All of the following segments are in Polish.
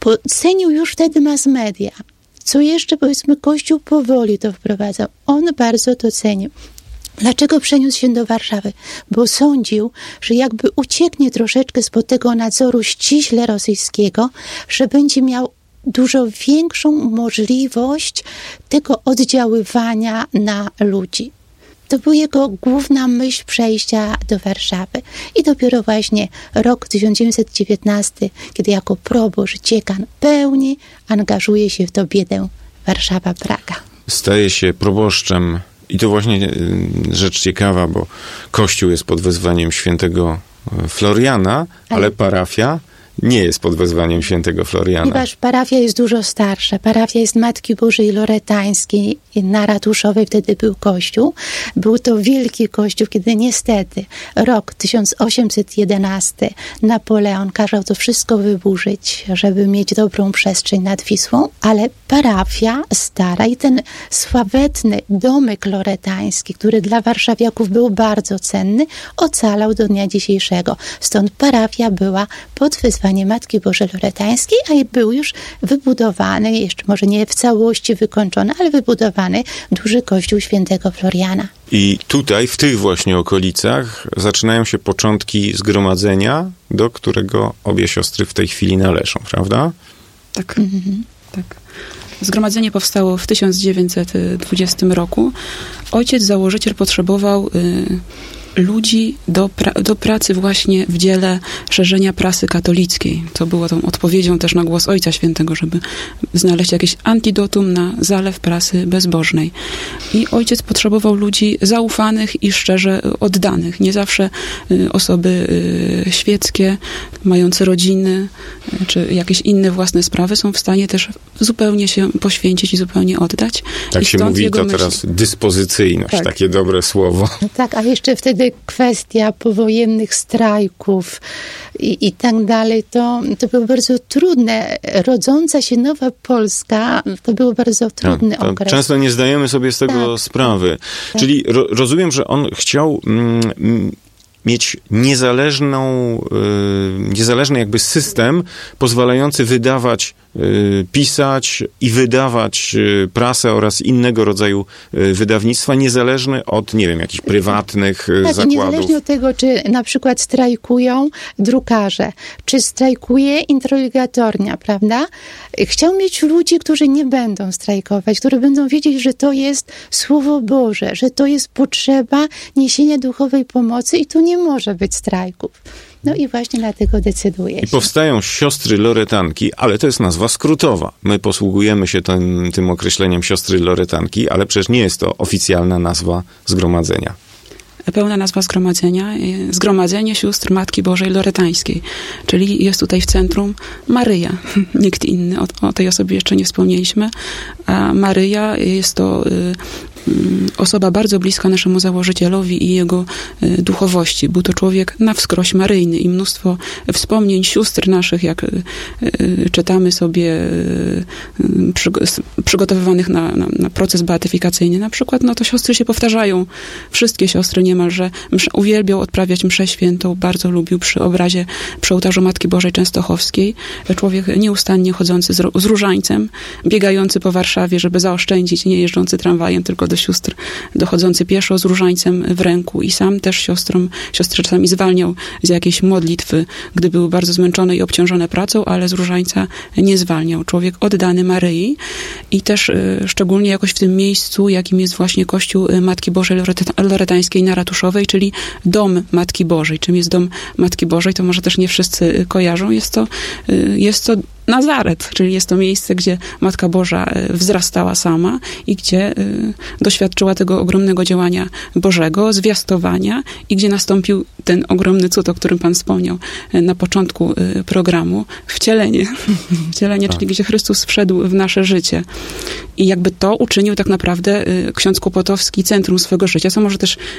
bo cenił już wtedy mass media. Co jeszcze, powiedzmy, Kościół powoli to wprowadzał. On bardzo to cenił. Dlaczego przeniósł się do Warszawy? Bo sądził, że jakby ucieknie troszeczkę spod tego nadzoru ściśle rosyjskiego, że będzie miał dużo większą możliwość tego oddziaływania na ludzi. To była jego główna myśl przejścia do Warszawy. I dopiero właśnie rok 1919, kiedy jako proboszcz dziekan pełni, angażuje się w tę biedę Warszawa-Praga. Staje się proboszczem. I to właśnie rzecz ciekawa, bo Kościół jest pod wezwaniem świętego Floriana, ale parafia nie jest pod wezwaniem świętego Floriana. Ponieważ parafia jest dużo starsza. Parafia jest Matki Bożej Loretańskiej. Na Ratuszowej wtedy był kościół. Był to wielki kościół, kiedy niestety rok 1811 Napoleon kazał to wszystko wyburzyć, żeby mieć dobrą przestrzeń nad Wisłą, ale parafia stara i ten sławetny domek loretański, który dla warszawiaków był bardzo cenny, ocalał do dnia dzisiejszego. Stąd parafia była pod wezwaniem Matki Bożej Loretańskiej, a był już wybudowany, jeszcze może nie w całości wykończony, ale wybudowany duży kościół świętego Floriana. I tutaj, w tych właśnie okolicach, zaczynają się początki zgromadzenia, do którego obie siostry w tej chwili należą, prawda? Tak, tak. Zgromadzenie powstało w 1920 roku. Ojciec założyciel potrzebował ludzi do pracy właśnie w dziele szerzenia prasy katolickiej. To było tą odpowiedzią też na głos Ojca Świętego, żeby znaleźć jakieś antidotum na zalew prasy bezbożnej. I ojciec potrzebował ludzi zaufanych i szczerze oddanych. Nie zawsze osoby świeckie, mające rodziny, czy jakieś inne własne sprawy są w stanie też zupełnie się poświęcić i zupełnie oddać. Tak I się mówi to teraz dyspozycyjność, tak. Takie dobre słowo. Tak, a jeszcze wtedy kwestia powojennych strajków i tak dalej, to było bardzo trudne. Rodząca się nowa Polska, to był bardzo trudny okres. Często nie zdajemy sobie z tego sprawy. Tak. Czyli rozumiem, że on chciał mieć niezależny jakby system pozwalający pisać i wydawać prasę oraz innego rodzaju wydawnictwa, niezależny od, nie wiem, jakichś prywatnych zakładów. Niezależnie od tego, czy na przykład strajkują drukarze, czy strajkuje introligatornia, prawda? Chciał mieć ludzi, którzy nie będą strajkować, którzy będą wiedzieć, że to jest Słowo Boże, że to jest potrzeba niesienia duchowej pomocy i tu nie może być strajków. No i właśnie dlatego decyduje się. I powstają siostry loretanki, ale to jest nazwa skrótowa. My posługujemy się tym określeniem siostry loretanki, ale przecież nie jest to oficjalna nazwa zgromadzenia. Pełna nazwa zgromadzenia, Zgromadzenie Sióstr Matki Bożej Loretańskiej, czyli jest tutaj w centrum Maryja. Nikt inny, o tej osobie jeszcze nie wspomnieliśmy, a Maryja jest to osoba bardzo bliska naszemu założycielowi i jego duchowości. Był to człowiek na wskroś maryjny i mnóstwo wspomnień sióstr naszych, jak czytamy sobie przygotowywanych na proces beatyfikacyjny. Na przykład, to siostry się powtarzają. Wszystkie siostry niemalże uwielbiał odprawiać mszę świętą, bardzo lubił przy ołtarzu Matki Bożej Częstochowskiej. Człowiek nieustannie chodzący z różańcem, biegający po Warszawie, żeby zaoszczędzić, nie jeżdżący tramwajem, tylko do sióstr, dochodzący pieszo z różańcem w ręku i sam też siostry czasami zwalniał z jakiejś modlitwy, gdy były bardzo zmęczone i obciążone pracą, ale z różańca nie zwalniał. Człowiek oddany Maryi i też szczególnie jakoś w tym miejscu, jakim jest właśnie Kościół Matki Bożej Loretańskiej na Ratuszowej, czyli Dom Matki Bożej. Czym jest Dom Matki Bożej, to może też nie wszyscy kojarzą. Jest to Nazaret, czyli jest to miejsce, gdzie Matka Boża wzrastała sama i gdzie doświadczyła tego ogromnego działania Bożego, zwiastowania i gdzie nastąpił ten ogromny cud, o którym Pan wspomniał na początku programu, wcielenie. Wcielenie, czyli gdzie Chrystus wszedł w nasze życie. I jakby to uczynił tak naprawdę ksiądz Kłopotowski centrum swego życia, co może też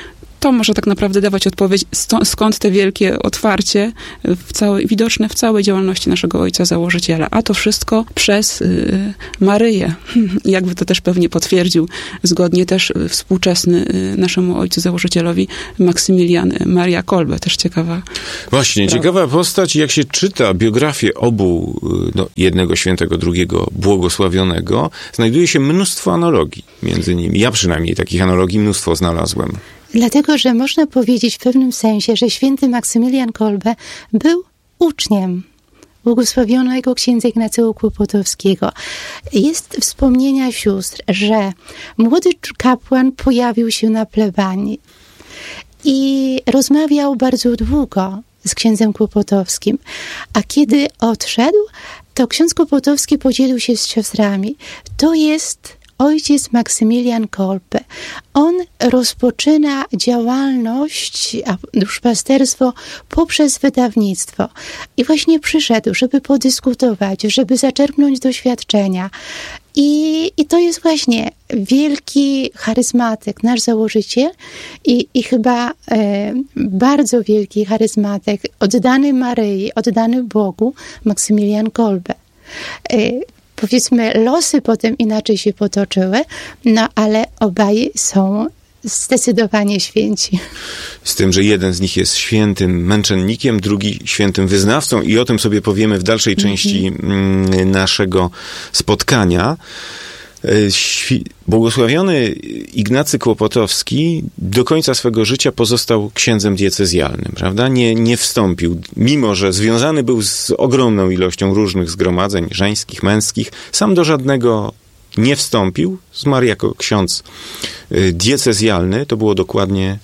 to może tak naprawdę dawać odpowiedź, skąd te wielkie otwarcie widoczne w całej działalności naszego ojca założyciela. A to wszystko przez Maryję. Jakby to też pewnie potwierdził zgodnie też współczesny naszemu ojcu założycielowi Maksymilian Maria Kolbe. Też ciekawa. Właśnie, ciekawa postać. Jak się czyta biografię obu, jednego świętego, drugiego błogosławionego, znajduje się mnóstwo analogii między nimi. Ja przynajmniej takich analogii mnóstwo znalazłem. Dlatego, że można powiedzieć w pewnym sensie, że święty Maksymilian Kolbe był uczniem błogosławionego księdza Ignacego Kłopotowskiego. Jest wspomnienia sióstr, że młody kapłan pojawił się na plebanii i rozmawiał bardzo długo z księdzem Kłopotowskim, a kiedy odszedł, to ksiądz Kłopotowski podzielił się z siostrami. To jest ojciec Maksymilian Kolbe. On rozpoczyna działalność, duszpasterstwo poprzez wydawnictwo. I właśnie przyszedł, żeby podyskutować, żeby zaczerpnąć doświadczenia. I to jest właśnie wielki charyzmatyk, nasz założyciel i chyba bardzo wielki charyzmatyk, oddany Maryi, oddany Bogu, Maksymilian Kolbe. Powiedzmy, losy potem inaczej się potoczyły, no ale obaj są zdecydowanie święci. Z tym, że jeden z nich jest świętym męczennikiem, drugi świętym wyznawcą i o tym sobie powiemy w dalszej części naszego spotkania. Błogosławiony Ignacy Kłopotowski do końca swego życia pozostał księdzem diecezjalnym, prawda? Nie wstąpił, mimo że związany był z ogromną ilością różnych zgromadzeń żeńskich, męskich, sam do żadnego nie wstąpił, zmarł jako ksiądz diecezjalny, to było dokładnie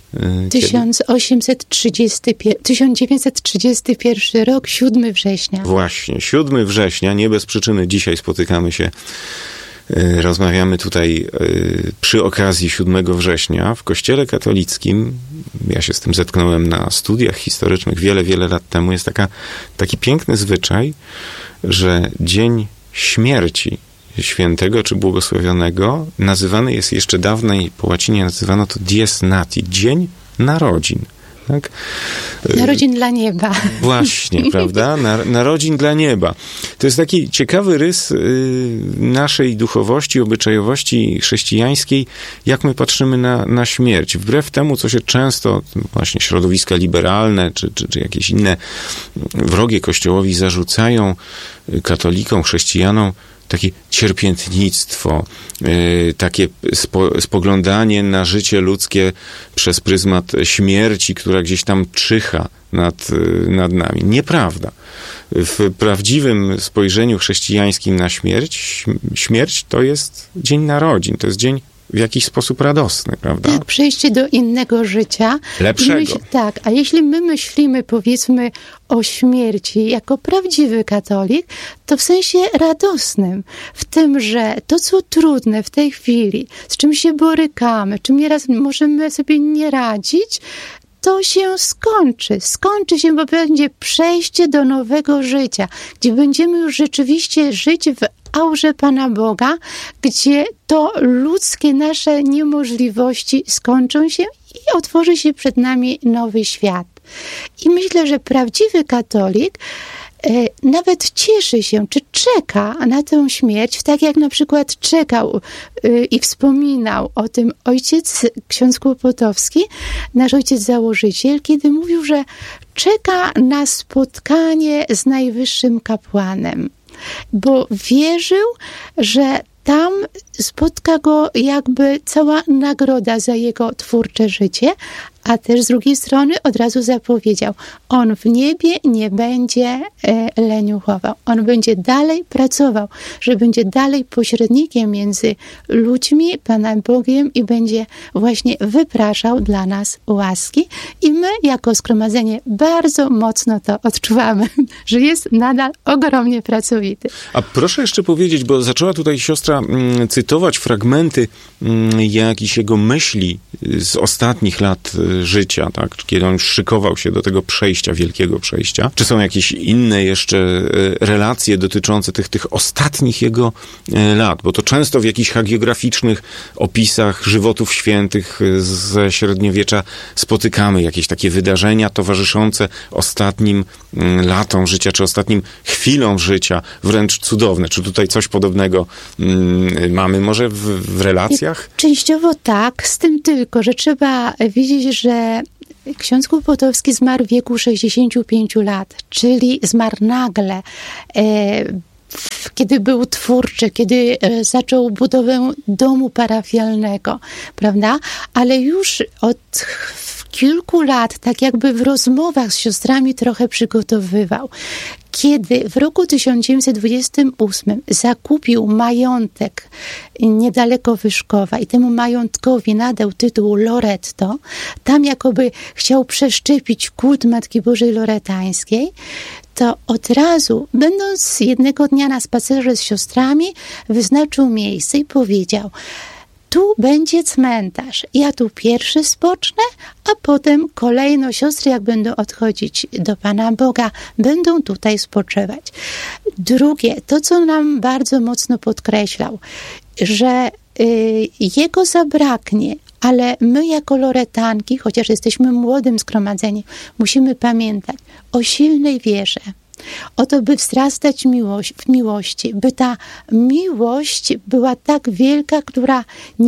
1931 rok, 7 września. Właśnie, 7 września, nie bez przyczyny dzisiaj spotykamy się, rozmawiamy tutaj przy okazji 7 września w Kościele katolickim. Ja się z tym zetknąłem na studiach historycznych wiele lat temu. Jest taki piękny zwyczaj, że dzień śmierci świętego czy błogosławionego nazywany jest jeszcze dawniej, po łacinie nazywano to dies nati, dzień narodzin. Tak? Narodzin dla nieba. Właśnie, prawda? Narodzin dla nieba. To jest taki ciekawy rys naszej duchowości, obyczajowości chrześcijańskiej, jak my patrzymy na śmierć. Wbrew temu, co się często właśnie środowiska liberalne, czy jakieś inne wrogie Kościołowi zarzucają katolikom, chrześcijanom, takie cierpiętnictwo, takie spoglądanie na życie ludzkie przez pryzmat śmierci, która gdzieś tam czyha nad nami. Nieprawda. W prawdziwym spojrzeniu chrześcijańskim na śmierć to jest dzień narodzin, to jest dzień w jakiś sposób radosny, prawda? Tak, przejście do innego życia. Lepszego. Tak, a jeśli my myślimy, powiedzmy, o śmierci jako prawdziwy katolik, to w sensie radosnym. W tym, że to, co trudne w tej chwili, z czym się borykamy, czym nieraz możemy sobie nie radzić, to się skończy. Skończy się, bo będzie przejście do nowego życia, gdzie będziemy już rzeczywiście żyć w aurze Pana Boga, gdzie to ludzkie nasze niemożliwości skończą się i otworzy się przed nami nowy świat. I myślę, że prawdziwy katolik nawet cieszy się, czy czeka na tę śmierć, tak jak na przykład czekał i wspominał o tym ksiądz Kłopotowski, nasz ojciec założyciel, kiedy mówił, że czeka na spotkanie z najwyższym kapłanem, bo wierzył, że tam spotka go jakby cała nagroda za jego twórcze życie, a też z drugiej strony od razu zapowiedział, on w niebie nie będzie leniuchował. On będzie dalej pracował, że będzie dalej pośrednikiem między ludźmi, Panem Bogiem i będzie właśnie wypraszał dla nas łaski. I my jako zgromadzenie bardzo mocno to odczuwamy, że jest nadal ogromnie pracowity. A proszę jeszcze powiedzieć, bo zaczęła tutaj siostra cytować fragmenty jakichś jego myśli z ostatnich lat życia, tak? Kiedy on już szykował się do tego przejścia, wielkiego przejścia. Czy są jakieś inne jeszcze relacje dotyczące tych ostatnich jego lat? Bo to często w jakichś hagiograficznych opisach żywotów świętych ze średniowiecza spotykamy jakieś takie wydarzenia towarzyszące ostatnim latom życia, czy ostatnim chwilom życia, wręcz cudowne. Czy tutaj coś podobnego mamy może w relacjach? Częściowo tak, z tym tylko, że trzeba wiedzieć, że ksiądz Kłopotowski zmarł w wieku 65 lat, czyli zmarł nagle, kiedy był twórczy, kiedy zaczął budowę domu parafialnego, prawda? Ale już od kilku lat, tak jakby w rozmowach z siostrami trochę przygotowywał. Kiedy w roku 1928 zakupił majątek niedaleko Wyszkowa i temu majątkowi nadał tytuł Loretto, tam jakoby chciał przeszczepić kult Matki Bożej Loretańskiej, to od razu, będąc jednego dnia na spacerze z siostrami, wyznaczył miejsce i powiedział: tu będzie cmentarz. Ja tu pierwszy spocznę, a potem kolejno siostry, jak będą odchodzić do Pana Boga, będą tutaj spoczywać. Drugie, to co nam bardzo mocno podkreślał, że jego zabraknie, ale my jako Loretanki, chociaż jesteśmy młodym zgromadzeniem, musimy pamiętać o silnej wierze. O to, by wzrastać w miłości, by ta miłość była tak wielka, która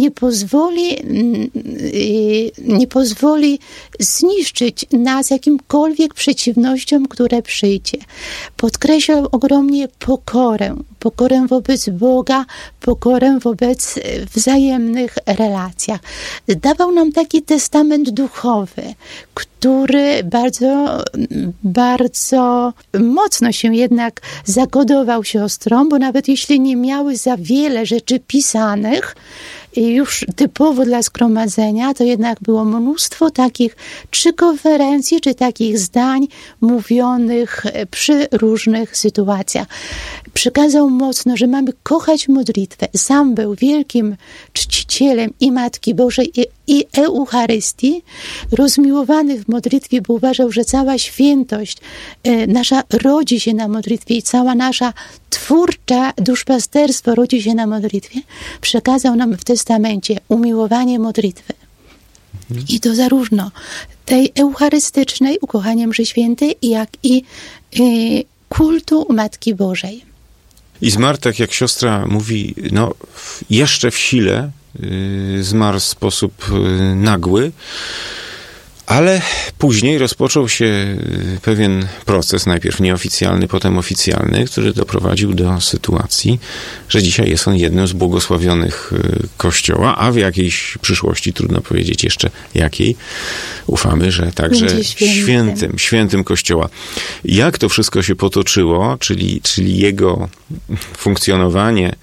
nie pozwoli zniszczyć nas jakimkolwiek przeciwnościom, które przyjdzie. Podkreślał ogromnie pokorę wobec Boga, pokorę wobec wzajemnych relacjach. Dawał nam taki testament duchowy, który bardzo, bardzo mocno się jednak zagodował siostrom, bo nawet jeśli nie miały za wiele rzeczy pisanych, już typowo dla zgromadzenia, to jednak było mnóstwo takich czy konferencji, czy takich zdań mówionych przy różnych sytuacjach. Przekazał mocno, że mamy kochać modlitwę. Sam był wielkim czcicielem i Matki Bożej, i Eucharystii, rozmiłowany w modlitwie, bo uważał, że cała świętość nasza rodzi się na modlitwie i cała nasza twórcza duszpasterstwo rodzi się na modlitwie. Przekazał nam w testamencie umiłowanie modlitwy. I to zarówno tej eucharystycznej, ukochaniem mszy świętej, jak i kultu Matki Bożej. I zmarł, tak jak siostra mówi, jeszcze w sile, zmarł w sposób nagły, ale później rozpoczął się pewien proces, najpierw nieoficjalny, potem oficjalny, który doprowadził do sytuacji, że dzisiaj jest on jednym z błogosławionych Kościoła, a w jakiejś przyszłości, trudno powiedzieć jeszcze jakiej, ufamy, że także świętym Kościoła. Jak to wszystko się potoczyło, czyli jego funkcjonowanie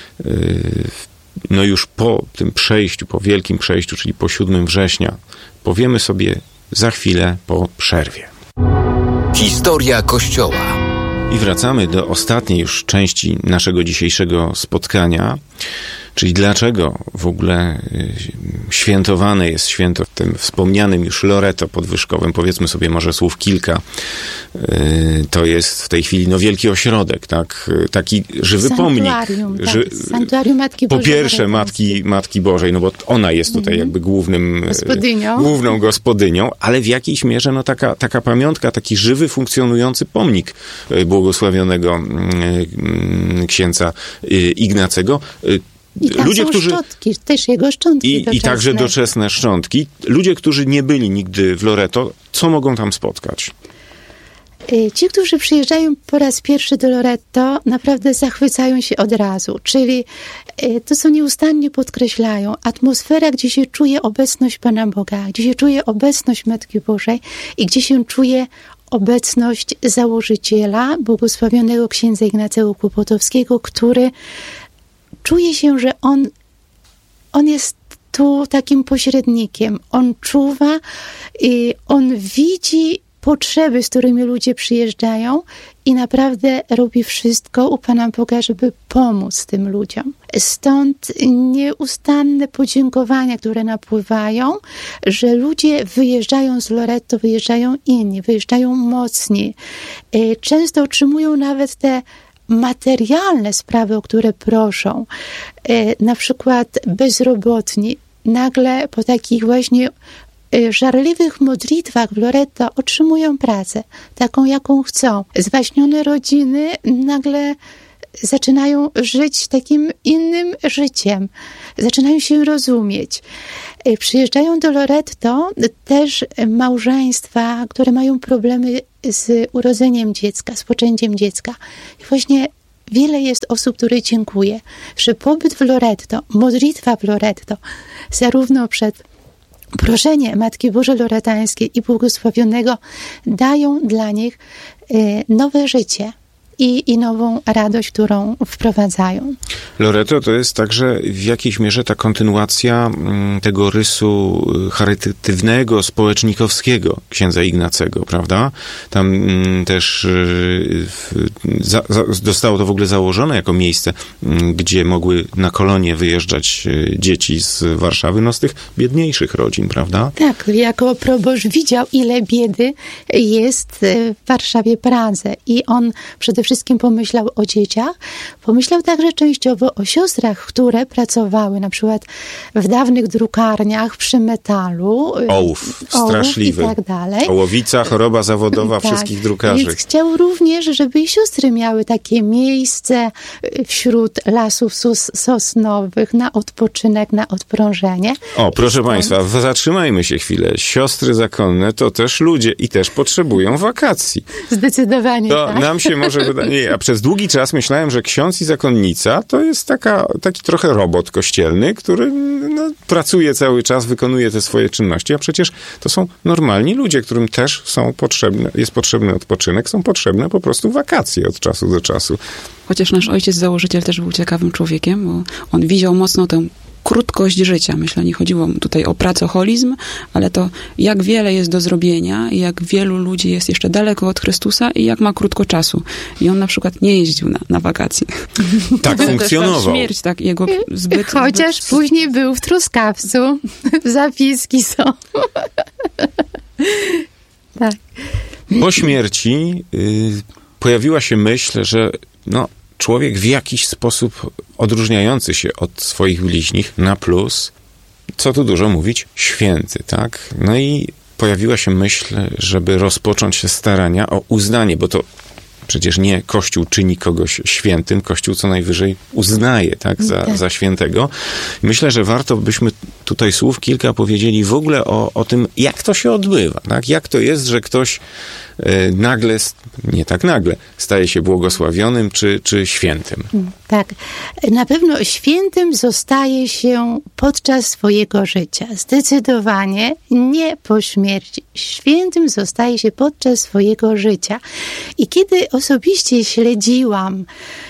już po tym przejściu, po wielkim przejściu, czyli po 7 września, powiemy sobie za chwilę po przerwie. Historia Kościoła. I wracamy do ostatniej już części naszego dzisiejszego spotkania, czyli dlaczego w ogóle świętowane jest święto w tym wspomnianym już Loretto podwyżkowym. Powiedzmy sobie może słów kilka. To jest w tej chwili wielki ośrodek, tak? Taki żywy pomnik. Sanktuarium Matki Bożej. Po pierwsze Matki Bożej, bo ona jest tutaj jakby główną gospodynią, ale w jakiejś mierze taka pamiątka, taki żywy, funkcjonujący pomnik błogosławionego księdza Ignacego. I tam ludzie, są szczątki, też jego szczątki i także doczesne szczątki. Ludzie, którzy nie byli nigdy w Loretto, co mogą tam spotkać? Ci, którzy przyjeżdżają po raz pierwszy do Loretto, naprawdę zachwycają się od razu. Czyli to, co nieustannie podkreślają, atmosfera, gdzie się czuje obecność Pana Boga, gdzie się czuje obecność Matki Bożej i gdzie się czuje obecność założyciela, błogosławionego księdza Ignacego Kłopotowskiego, który czuje się, że on jest tu takim pośrednikiem. On czuwa i on widzi potrzeby, z którymi ludzie przyjeżdżają i naprawdę robi wszystko u Pana Boga, żeby pomóc tym ludziom. Stąd nieustanne podziękowania, które napływają, że ludzie wyjeżdżają z Loreto, wyjeżdżają inni, wyjeżdżają mocni. Często otrzymują nawet te materialne sprawy, o które proszą. Na przykład bezrobotni nagle po takich właśnie żarliwych modlitwach w Loreto otrzymują pracę, taką jaką chcą. Zwaśnione rodziny nagle zaczynają żyć takim innym życiem, zaczynają się rozumieć. Przyjeżdżają do Loreto też małżeństwa, które mają problemy z urodzeniem dziecka, z poczęciem dziecka. I właśnie wiele jest osób, które dziękuję, że pobyt w Loreto, modlitwa w Loreto, zarówno przed proszenie Matki Bożej Loretańskiej i Błogosławionego dają dla nich nowe życie i nową radość, którą wprowadzają. Loreto to jest także w jakiejś mierze ta kontynuacja tego rysu charytatywnego, społecznikowskiego księdza Ignacego, prawda? Tam też zostało to w ogóle założone jako miejsce, gdzie mogły na kolonie wyjeżdżać dzieci z Warszawy, no z tych biedniejszych rodzin, prawda? Tak, jako proboszcz widział, ile biedy jest w Warszawie, Pradze i on przede wszystkim pomyślał o dzieciach, pomyślał także częściowo o siostrach, które pracowały na przykład w dawnych drukarniach przy metalu. Ołów straszliwy. I tak dalej. Ołowica, choroba zawodowa wszystkich drukarzy. Więc chciał również, żeby i siostry miały takie miejsce wśród lasów sosnowych na odpoczynek, na odprężenie. O, proszę Państwa, zatrzymajmy się chwilę. Siostry zakonne to też ludzie i też potrzebują wakacji. Zdecydowanie to tak. Nam się może wydaje, a przez długi czas myślałem, że ksiądz i zakonnica to jest taki trochę robot kościelny, który pracuje cały czas, wykonuje te swoje czynności, a przecież to są normalni ludzie, którym też jest potrzebny odpoczynek, są potrzebne po prostu wakacje od czasu do czasu. Chociaż nasz ojciec założyciel też był ciekawym człowiekiem, bo on widział mocno tę krótkość życia. Myślę, nie chodziło tutaj o pracoholizm, ale to jak wiele jest do zrobienia i jak wielu ludzi jest jeszcze daleko od Chrystusa i jak ma krótko czasu. I on na przykład nie jeździł na wakacje. Tak funkcjonował. Śmierć, tak, jego Chociaż później był w Truskawcu. Zapiski są. Tak. Po śmierci pojawiła się myśl, że człowiek w jakiś sposób odróżniający się od swoich bliźnich na plus, co tu dużo mówić, święty, tak? No i pojawiła się myśl, żeby rozpocząć się starania o uznanie, bo to przecież nie Kościół czyni kogoś świętym, Kościół co najwyżej uznaje, tak, za świętego. Myślę, że warto byśmy tutaj słów kilka powiedzieli w ogóle o tym, jak to się odbywa, tak? Jak to jest, że ktoś nagle, nie tak nagle, staje się błogosławionym czy świętym. Tak. Na pewno świętym zostaje się podczas swojego życia. Zdecydowanie nie po śmierci. Świętym zostaje się podczas swojego życia. I kiedy osobiście śledziłam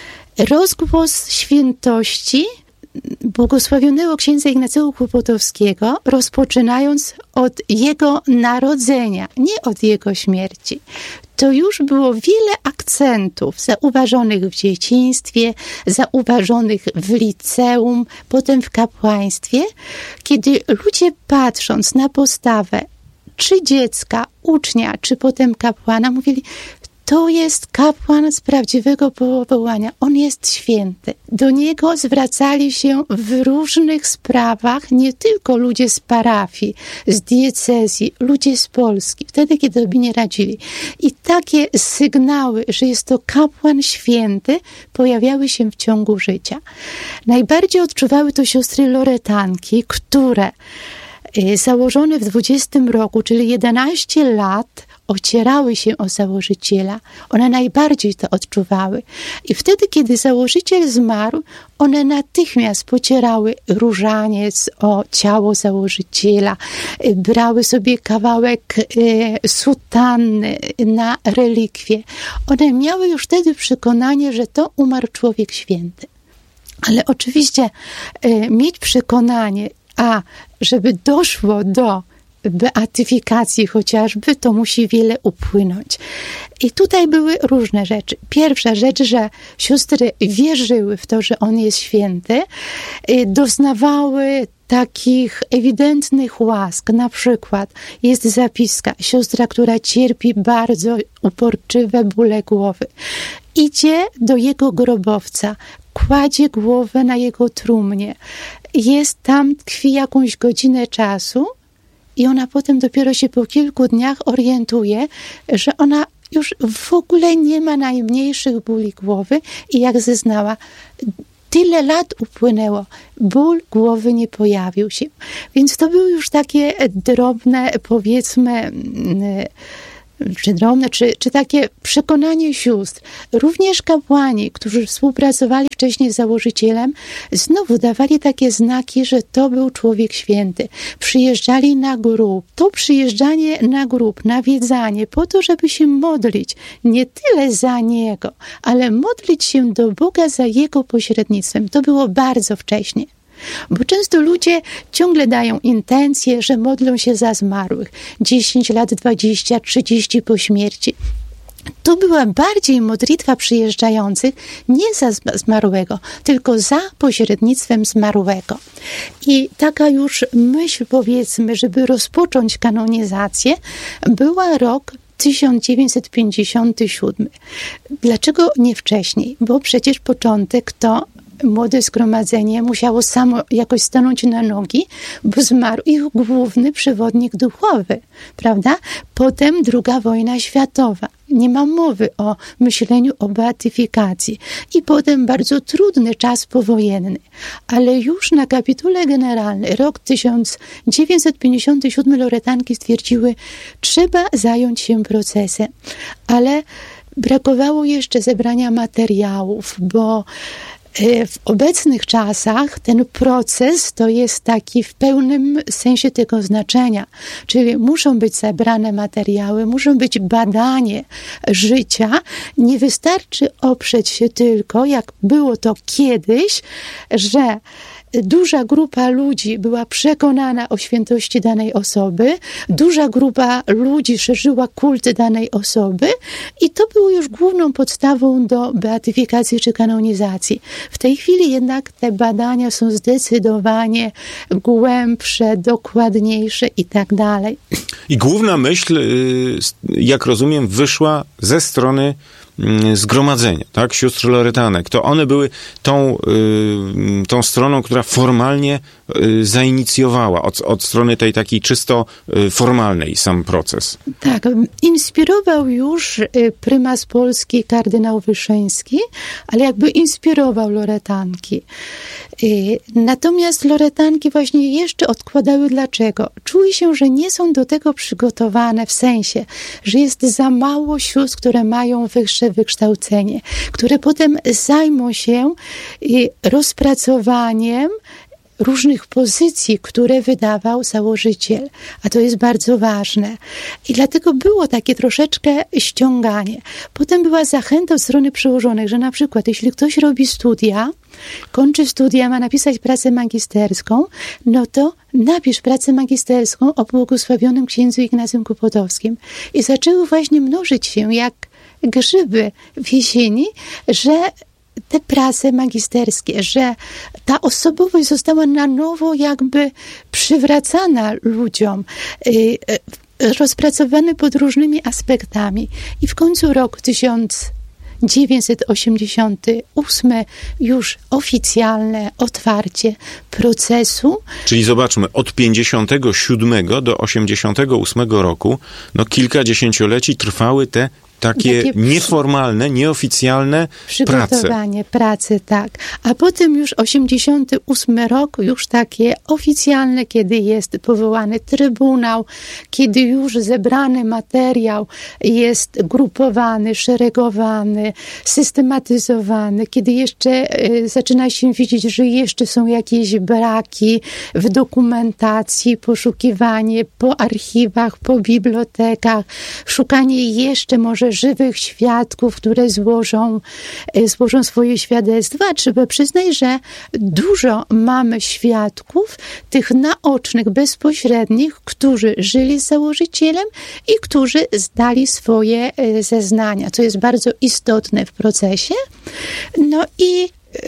rozgłos świętości błogosławionego księdza Ignacego Kłopotowskiego, rozpoczynając od jego narodzenia, nie od jego śmierci. To już było wiele akcentów zauważonych w dzieciństwie, zauważonych w liceum, potem w kapłaństwie, kiedy ludzie patrząc na postawę czy dziecka, ucznia, czy potem kapłana, mówili: to jest kapłan z prawdziwego powołania. On jest święty. Do niego zwracali się w różnych sprawach nie tylko ludzie z parafii, z diecezji, ludzie z Polski, wtedy, kiedy sobie nie radzili. I takie sygnały, że jest to kapłan święty, pojawiały się w ciągu życia. Najbardziej odczuwały to siostry loretanki, które założone w 20 roku, czyli 11 lat, ocierały się o założyciela. One najbardziej to odczuwały. I wtedy, kiedy założyciel zmarł, one natychmiast pocierały różaniec o ciało założyciela, brały sobie kawałek sutanny na relikwie. One miały już wtedy przekonanie, że to umarł człowiek święty. Ale oczywiście mieć przekonanie, żeby doszło do beatyfikacji chociażby, to musi wiele upłynąć. I tutaj były różne rzeczy. Pierwsza rzecz, że siostry wierzyły w to, że on jest święty, doznawały takich ewidentnych łask. Na przykład jest zapiska, siostra, która cierpi bardzo uporczywe bóle głowy. Idzie do jego grobowca, kładzie głowę na jego trumnie. Jest tam, tkwi jakąś godzinę czasu i ona potem dopiero się po kilku dniach orientuje, że ona już w ogóle nie ma najmniejszych bóli głowy i jak zeznała, tyle lat upłynęło, ból głowy nie pojawił się. Więc to były już takie drobne, powiedzmy, czy takie przekonanie sióstr. Również kapłani, którzy współpracowali wcześniej z założycielem, znowu dawali takie znaki, że to był człowiek święty. Przyjeżdżali na grób. To przyjeżdżanie na grób, nawiedzanie, po to, żeby się modlić nie tyle za niego, ale modlić się do Boga za jego pośrednictwem. To było bardzo wcześnie. Bo często ludzie ciągle dają intencję, że modlą się za zmarłych. 10 lat, 20, 30 po śmierci. To była bardziej modlitwa przyjeżdżających nie za zmarłego, tylko za pośrednictwem zmarłego. I taka już myśl, powiedzmy, żeby rozpocząć kanonizację, była rok 1957. Dlaczego nie wcześniej? Bo przecież początek to młode zgromadzenie musiało samo jakoś stanąć na nogi, bo zmarł ich główny przewodnik duchowy, prawda? Potem II wojna światowa. Nie ma mowy o myśleniu o beatyfikacji. I potem bardzo trudny czas powojenny. Ale już na kapitule generalnym, rok 1957, loretanki stwierdziły, trzeba zająć się procesem. Ale brakowało jeszcze zebrania materiałów, bo w obecnych czasach ten proces to jest taki w pełnym sensie tego znaczenia. Czyli muszą być zebrane materiały, muszą być badanie życia. Nie wystarczy oprzeć się tylko, jak było to kiedyś, że duża grupa ludzi była przekonana o świętości danej osoby, duża grupa ludzi szerzyła kult danej osoby i to było już główną podstawą do beatyfikacji czy kanonizacji. W tej chwili jednak te badania są zdecydowanie głębsze, dokładniejsze i tak dalej. I główna myśl, jak rozumiem, wyszła ze strony zgromadzenia, tak? Sióstr Loretanek. To one były tą stroną, która formalnie zainicjowała od strony tej takiej czysto formalnej sam proces. Tak, inspirował już prymas Polski kardynał Wyszyński, ale jakby inspirował loretanki. Natomiast loretanki właśnie jeszcze odkładały. Dlaczego? Czuły się, że nie są do tego przygotowane w sensie, że jest za mało sióstr, które mają wyższe wykształcenie, które potem zajmą się rozpracowaniem różnych pozycji, które wydawał założyciel. A to jest bardzo ważne. I dlatego było takie troszeczkę ściąganie. Potem była zachęta od strony przełożonych, że na przykład jeśli ktoś robi studia, kończy studia, ma napisać pracę magisterską, no to napisz pracę magisterską o błogosławionym księdzu Ignacym Kłopotowskim. I zaczęły właśnie mnożyć się jak grzyby w jesieni, że te prace magisterskie, że ta osobowość została na nowo jakby przywracana ludziom, rozpracowane pod różnymi aspektami. I w końcu rok 1988 już oficjalne otwarcie procesu. Czyli zobaczmy, od 57 do 88 roku, no kilkadziesięcioleci trwały te takie nieformalne, nieoficjalne przygotowanie pracy, tak. A potem już 88 rok, już takie oficjalne, kiedy jest powołany trybunał, kiedy już zebrany materiał jest grupowany, szeregowany, systematyzowany, kiedy jeszcze zaczyna się widzieć, że jeszcze są jakieś braki w dokumentacji, poszukiwanie po archiwach, po bibliotekach, szukanie jeszcze może żywych świadków, które złożą swoje świadectwa. Trzeba przyznać, że dużo mamy świadków, tych naocznych, bezpośrednich, którzy żyli z założycielem i którzy zdali swoje zeznania, co jest bardzo istotne w procesie. No i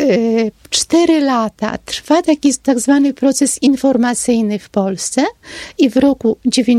4 lata trwa taki tak zwany proces informacyjny w Polsce i w roku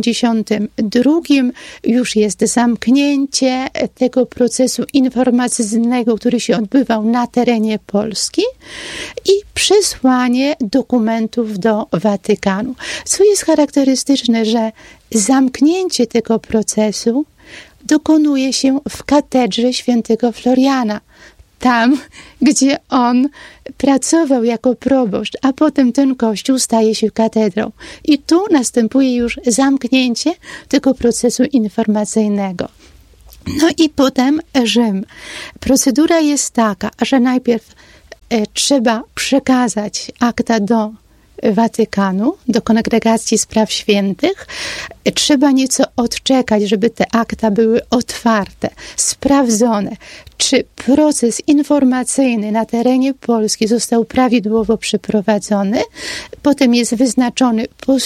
92 już jest zamknięcie tego procesu informacyjnego, który się odbywał na terenie Polski i przesłanie dokumentów do Watykanu. Co jest charakterystyczne, że zamknięcie tego procesu dokonuje się w katedrze świętego Floriana. Tam, gdzie on pracował jako proboszcz, a potem ten kościół staje się katedrą. I tu następuje już zamknięcie tego procesu informacyjnego. No i potem Rzym. Procedura jest taka, że najpierw trzeba przekazać akta do Watykanu, do Kongregacji Spraw Świętych. Trzeba nieco odczekać, żeby te akta były otwarte, sprawdzone, czy proces informacyjny na terenie Polski został prawidłowo przeprowadzony. Potem jest wyznaczony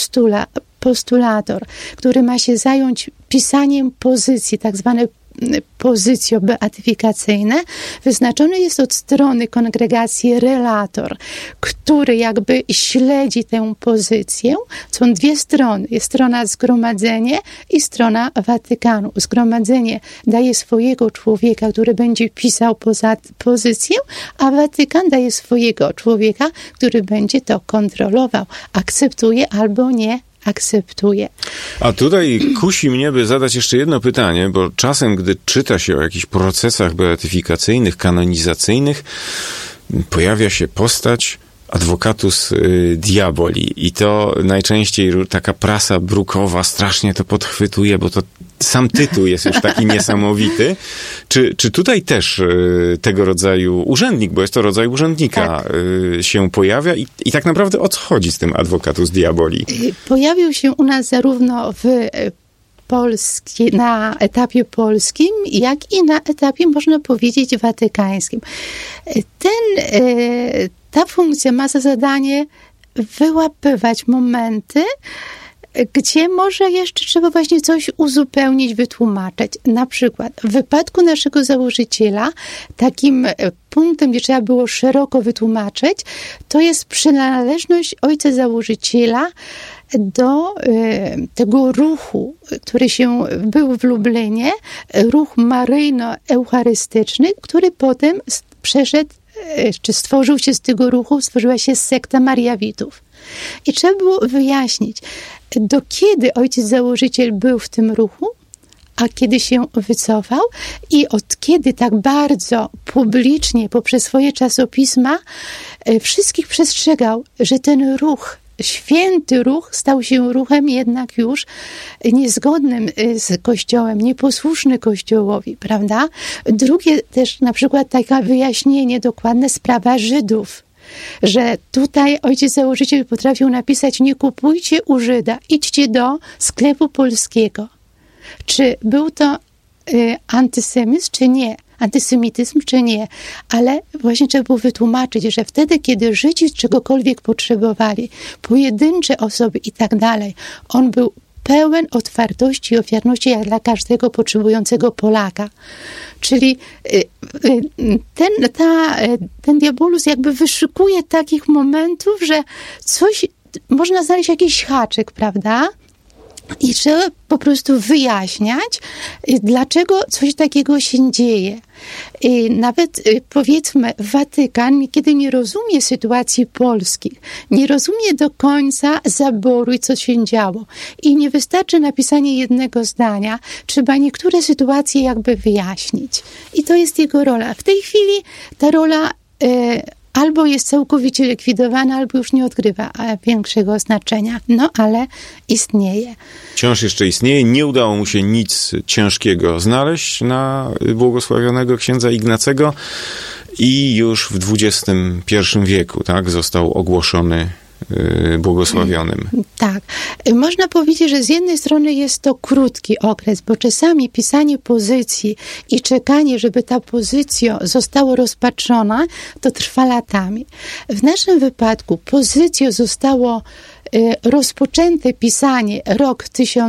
postulator, który ma się zająć pisaniem pozycji, tak zwane pozycje beatyfikacyjne. Wyznaczony jest od strony kongregacji relator, który jakby śledzi tę pozycję. Są 2 strony. Jest strona zgromadzenie i strona Watykanu. Zgromadzenie daje swojego człowieka, który będzie pisał pozycję, a Watykan daje swojego człowieka, który będzie to kontrolował. Akceptuje albo nie akceptuje. A tutaj kusi mnie, by zadać jeszcze jedno pytanie, bo czasem, gdy czyta się o jakichś procesach beatyfikacyjnych, kanonizacyjnych, pojawia się postać advocatus diaboli i to najczęściej taka prasa brukowa strasznie to podchwytuje, bo to sam tytuł jest już taki niesamowity. Czy tutaj też tego rodzaju urzędnik, bo jest to rodzaj urzędnika, się pojawia i tak naprawdę o co chodzi z tym advocatus diaboli? Pojawił się u nas zarówno na etapie polskim, jak i na etapie, można powiedzieć, watykańskim. Ta funkcja ma za zadanie wyłapywać momenty, gdzie może jeszcze trzeba właśnie coś uzupełnić, wytłumaczyć. Na przykład w wypadku naszego założyciela takim punktem, gdzie trzeba było szeroko wytłumaczyć, to jest przynależność ojca założyciela do tego ruchu, który był w Lublinie, ruch maryjno-eucharystyczny, który potem przeszedł, czy stworzył się z tego ruchu, stworzyła się sekta Mariawitów. I trzeba było wyjaśnić, do kiedy ojciec założyciel był w tym ruchu, a kiedy się wycofał i od kiedy tak bardzo publicznie poprzez swoje czasopisma wszystkich przestrzegał, że ten ruch, święty ruch stał się ruchem jednak już niezgodnym z Kościołem, nieposłuszny Kościołowi, prawda? Drugie też na przykład takie wyjaśnienie dokładne, sprawa Żydów. Że tutaj ojciec założyciel potrafił napisać: nie kupujcie u Żyda, idźcie do sklepu polskiego. Czy był to antysemityzm, czy nie? Ale właśnie trzeba było wytłumaczyć, że wtedy, kiedy Żydzi czegokolwiek potrzebowali, pojedyncze osoby i tak dalej, on był pełen otwartości i ofiarności jak dla każdego potrzebującego Polaka. Czyli ten diabolus jakby wyszukuje takich momentów, że coś, można znaleźć jakiś haczyk, prawda? I trzeba po prostu wyjaśniać, dlaczego coś takiego się dzieje. I nawet powiedzmy, Watykan niekiedy nie rozumie sytuacji polskich, nie rozumie do końca zaboru i co się działo. I nie wystarczy napisanie jednego zdania, trzeba niektóre sytuacje jakby wyjaśnić. I to jest jego rola. W tej chwili ta rola albo jest całkowicie likwidowana, albo już nie odgrywa większego znaczenia. No, ale istnieje. Wciąż jeszcze istnieje. Nie udało mu się nic ciężkiego znaleźć na błogosławionego księdza Ignacego i już w XXI wieku, tak, został ogłoszony błogosławionym. Tak. Można powiedzieć, że z jednej strony jest to krótki okres, bo czasami pisanie pozycji i czekanie, żeby ta pozycja została rozpatrzona, to trwa latami. W naszym wypadku pozycja zostało rozpoczęte pisanie rok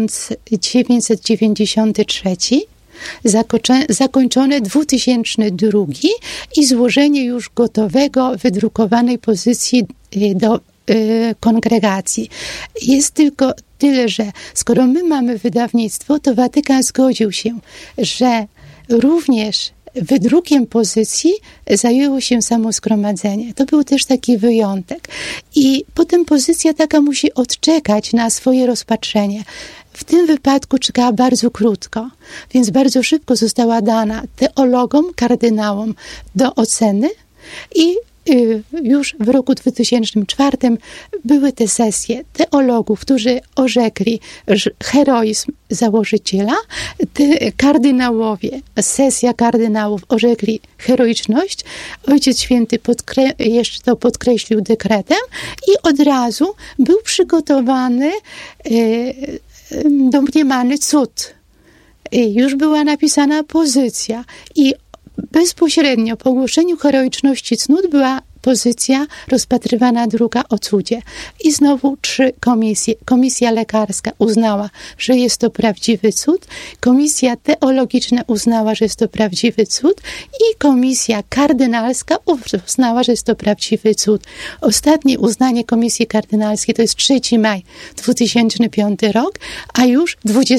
1993, zakończone 2002 i złożenie już gotowego, wydrukowanej pozycji do kongregacji. Jest tylko tyle, że skoro my mamy wydawnictwo, to Watykan zgodził się, że również wydrukiem pozycji zajęło się samo zgromadzenie. To był też taki wyjątek. I potem pozycja taka musi odczekać na swoje rozpatrzenie. W tym wypadku czekała bardzo krótko, więc bardzo szybko została dana teologom, kardynałom do oceny i już w roku 2004 były te sesje teologów, którzy orzekli heroizm założyciela, kardynałowie, sesja kardynałów orzekli heroiczność. Ojciec Święty jeszcze to podkreślił dekretem i od razu był przygotowany domniemany cud. Już była napisana pozycja i bezpośrednio po ogłoszeniu heroiczności cnót była pozycja rozpatrywana druga o cudzie. I znowu 3 komisje. Komisja lekarska uznała, że jest to prawdziwy cud. Komisja teologiczna uznała, że jest to prawdziwy cud. I komisja kardynalska uznała, że jest to prawdziwy cud. Ostatnie uznanie komisji kardynalskiej to jest 3 maj 2005 rok, a już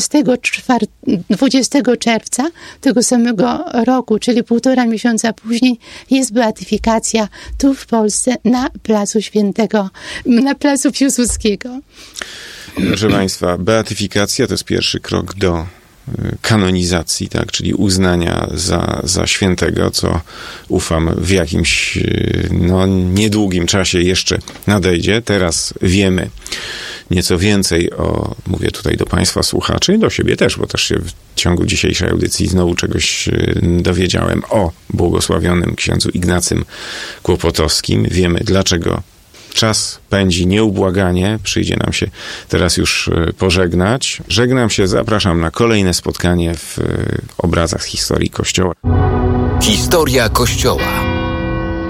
20 czerwca tego samego roku, czyli 1,5 miesiąca później, jest beatyfikacja tu w Polsce na placu Piłsudskiego. Proszę Państwa, beatyfikacja to jest pierwszy krok do kanonizacji, tak, czyli uznania za świętego, co ufam w jakimś niedługim czasie jeszcze nadejdzie. Teraz wiemy nieco więcej mówię tutaj do Państwa słuchaczy, do siebie też, bo też się w ciągu dzisiejszej audycji znowu czegoś dowiedziałem o błogosławionym księdzu Ignacym Kłopotowskim. Wiemy, dlaczego czas pędzi nieubłaganie. Przyjdzie nam się teraz już pożegnać. Żegnam się, zapraszam na kolejne spotkanie w obrazach z historii Kościoła. Historia Kościoła.